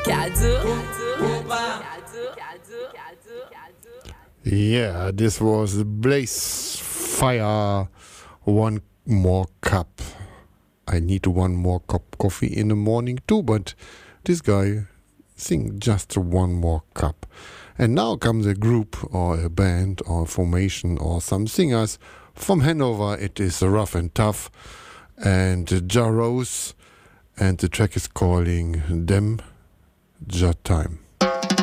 Yeah, this was Blaze Fire. One more cup. I need one more cup coffee in the morning too, but this guy sing just one more cup. And now comes a group or a band or a formation or some singers from Hanover. It is Rough and Tough and Jarros, and the track is calling Them Ja Time.